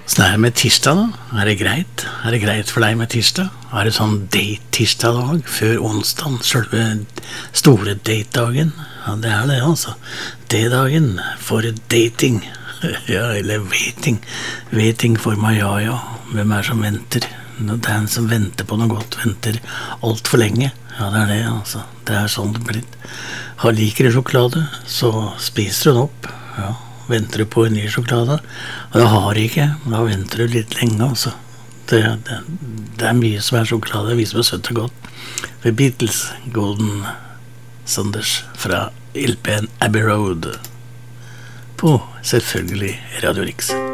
Så det er med tirsdag da, er det greit? Er det greit for deg med tirsdag? Er det sånn date-tirsdag-dag før onsdag, selve store date-dagen? Ja, det er det altså. Det-dagen for dating. Ja, eller waiting. Waiting for Maja. Hvem er det som venter? Det er en som venter på noe godt, venter alt for lenge. Ja, det er det altså. Det er sånn det blir. Liker du sjokolade, så spiser du den opp. Ja. Venter du på en ny sjokolade, og det har du ikke, da venter du litt lenge altså. Det er mye som er sjokolade, mye som er søtt og godt. The Beatles, Golden Sanders fra LP-en Abbey Road, på selvfølgelig Radio Rix.